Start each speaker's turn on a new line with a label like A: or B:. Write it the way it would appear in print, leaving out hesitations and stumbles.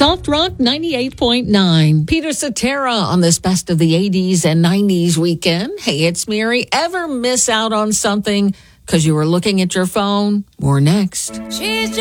A: Soft Rock 98.9. Peter Cetera on this Best of the 80s and 90s weekend. Hey, it's Mary. Ever miss out on something because you were looking at your phone? More next.
B: She's